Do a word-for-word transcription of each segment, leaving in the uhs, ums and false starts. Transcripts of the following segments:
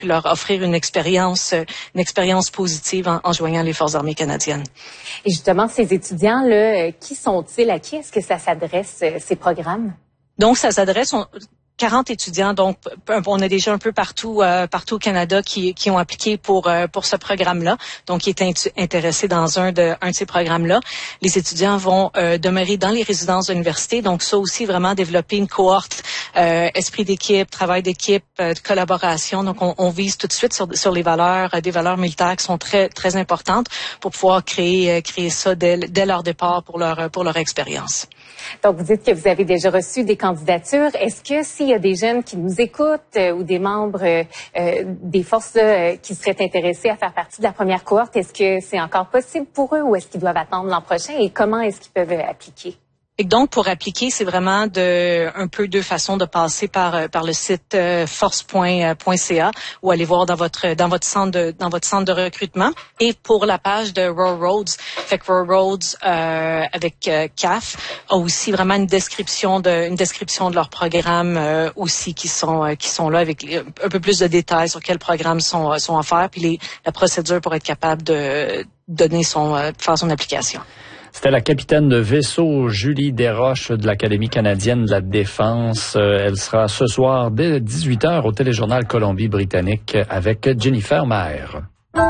puis leur offrir une expérience, une expérience positive en, en joignant les Forces armées canadiennes. Et justement, ces étudiants-là, qui sont-ils? À qui est-ce que ça s'adresse, ces programmes? Donc, ça s'adresse... On, quarante étudiants, donc on a déjà un peu partout euh, partout au Canada qui qui ont appliqué pour euh, pour ce programme-là, donc qui est int- intéressé dans un de un de ces programmes-là. Les étudiants vont euh, demeurer dans les résidences de l'université, donc ça aussi vraiment développer une cohorte, euh, esprit d'équipe, travail d'équipe, euh, de collaboration. Donc on, on vise tout de suite sur sur les valeurs, euh, des valeurs militaires qui sont très très importantes pour pouvoir créer euh, créer ça dès dès leur départ pour leur pour leur expérience. Donc, vous dites que vous avez déjà reçu des candidatures. Est-ce que s'il y a des jeunes qui nous écoutent euh, ou des membres euh, euh, des forces euh, qui seraient intéressés à faire partie de la première cohorte, est-ce que c'est encore possible pour eux ou est-ce qu'ils doivent attendre l'an prochain et comment est-ce qu'ils peuvent appliquer? Et donc, pour appliquer, c'est vraiment de, un peu deux façons de passer par par le site euh, force point c a ou aller voir dans votre dans votre centre de dans votre centre de recrutement. Et pour la page de Roar Roads, fait que Roar Roads euh, avec euh, C A F a aussi vraiment une description de une description de leurs programmes euh, aussi qui sont euh, qui sont là avec les, un peu plus de détails sur quels programmes sont sont offerts puis les, la procédure pour être capable de donner son euh, faire son application. C'était la capitaine de vaisseau Julie Desroches de l'Académie canadienne de la défense. Elle sera ce soir dès dix-huit heures au téléjournal Colombie-Britannique avec Jennifer Maher.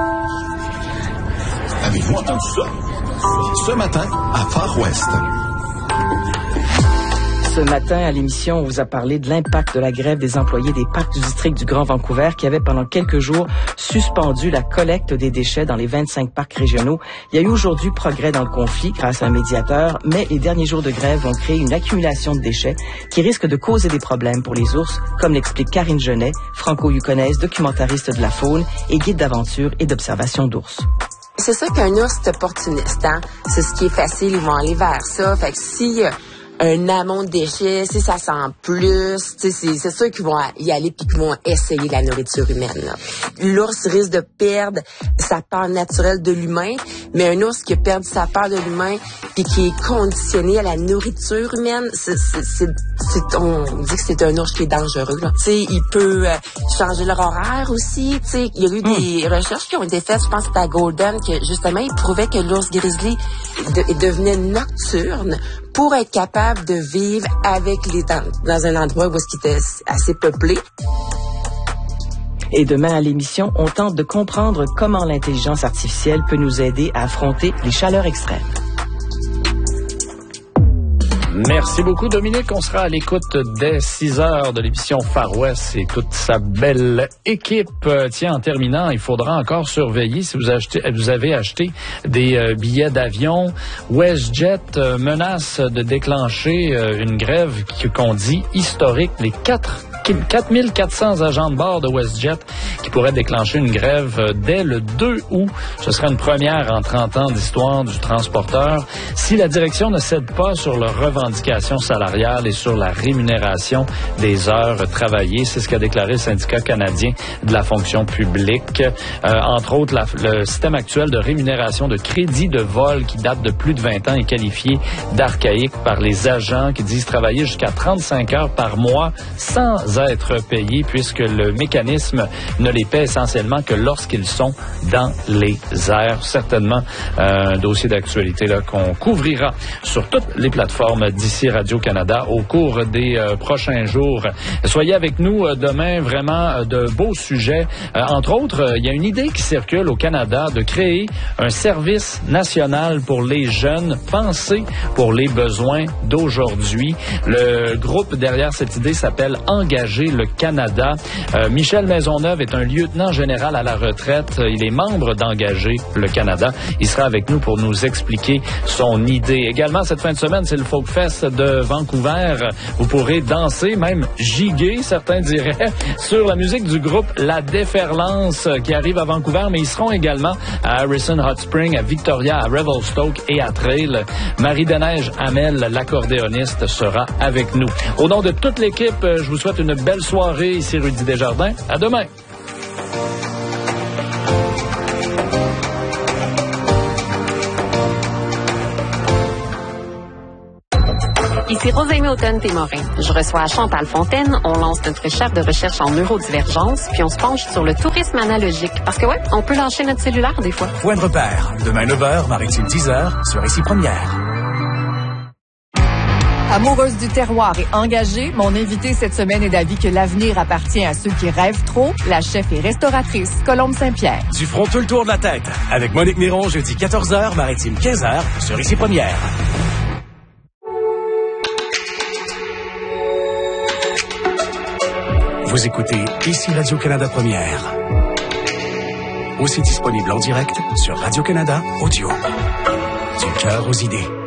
Avez-vous entendu ça? Ce matin, à Far West. Ce matin, à l'émission, on vous a parlé de l'impact de la grève des employés des parcs du district du Grand Vancouver qui avait pendant quelques jours suspendu la collecte des déchets dans les vingt-cinq parcs régionaux. Il y a eu aujourd'hui progrès dans le conflit grâce à un médiateur, mais les derniers jours de grève vont créer une accumulation de déchets qui risque de causer des problèmes pour les ours, comme l'explique Karine Genet, franco-yukonaise, documentariste de la faune et guide d'aventure et d'observation d'ours. C'est ça qu'un ours est opportuniste, hein? C'est ce qui est facile, ils vont aller vers ça. Fait que si un amont de déchets, si ça sent plus, c'est, c'est sûr qu'ils vont y aller puis qu'ils vont essayer la nourriture humaine. Là. L'ours risque de perdre sa peur naturelle de l'humain, mais un ours qui a perdu sa peur de l'humain puis qui est conditionné à la nourriture humaine, c'est, c'est, c'est, c'est, on dit que c'est un ours qui est dangereux. Là. T'sais, il peut euh, changer leur horaire aussi. T'sais, il y a eu des mmh. recherches qui ont été faites, je pense que c'était à Golden, que justement, ils prouvaient que l'ours grizzly de, devenait nocturne pour être capable de vivre avec les dents dans un endroit où il était assez peuplé. Et demain à l'émission, on tente de comprendre comment l'intelligence artificielle peut nous aider à affronter les chaleurs extrêmes. Merci beaucoup, Dominique. On sera à l'écoute dès six heures de l'émission Far West et toute sa belle équipe. Tiens, en terminant, il faudra encore surveiller si vous, achetez, vous avez acheté des euh, billets d'avion. WestJet euh, menace de déclencher euh, une grève qu'on dit historique. Les quatre quatre mille quatre cents agents de bord de WestJet qui pourraient déclencher une grève dès le deux août. Ce serait une première en trente ans d'histoire du transporteur. Si la direction ne cède pas sur leurs revendications salariales et sur la rémunération des heures travaillées, c'est ce qu'a déclaré le syndicat canadien de la fonction publique. Euh, entre autres, la, le système actuel de rémunération de crédit de vol qui date de plus de vingt ans est qualifié d'archaïque par les agents qui disent travailler jusqu'à trente-cinq heures par mois sans être payés puisque le mécanisme ne les paie essentiellement que lorsqu'ils sont dans les airs. Certainement euh, un dossier d'actualité là qu'on couvrira sur toutes les plateformes d'ici Radio-Canada au cours des euh, prochains jours. Soyez avec nous euh, demain, vraiment euh, de beaux sujets. Euh, entre autres, euh, il y a une idée qui circule au Canada de créer un service national pour les jeunes, pensé pour les besoins d'aujourd'hui. Le groupe derrière cette idée s'appelle Engager le Canada. Euh, Michel Maisonneuve est un lieutenant général à la retraite. Il est membre d'Engager le Canada. Il sera avec nous pour nous expliquer son idée. Également, cette fin de semaine, c'est le Folk Fest de Vancouver. Vous pourrez danser, même giguer, certains diraient, sur la musique du groupe La Déferlance qui arrive à Vancouver, mais ils seront également à Harrison Hot Spring, à Victoria, à Revelstoke et à Trail. Marie-Deneige Hamel, l'accordéoniste, sera avec nous. Au nom de toute l'équipe, je vous souhaite une belle soirée. Ici Rudy Desjardins. À demain. Ici Rosémie Automne-Témorin. Je reçois Chantal Fontaine. On lance notre chef de recherche en neurodivergence, puis on se penche sur le tourisme analogique. Parce que ouais, on peut lâcher notre cellulaire des fois. Point de repère. Demain neuf heures, Maritime dix heures, sur Ici Première. Amoureuse du terroir et engagée, mon invitée cette semaine est d'avis que l'avenir appartient à ceux qui rêvent trop. La chef et restauratrice Colombe Saint-Pierre. Du fronteux le tour de la tête. Avec Monique Néron, jeudi quatorze heures, Maritime quinze heures, sur Ici Première. Vous écoutez Ici Radio-Canada Première. Aussi disponible en direct sur Radio-Canada Audio. Du cœur aux idées.